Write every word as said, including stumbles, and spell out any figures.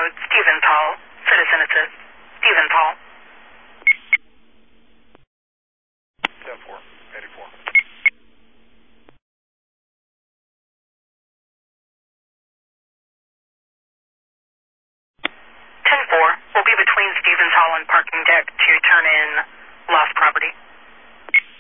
code Stevens Hall. Citizen assist. Stevens Hall. ten four, eighty-four. ten four will be between Stevens Hall and parking deck to turn in lost property.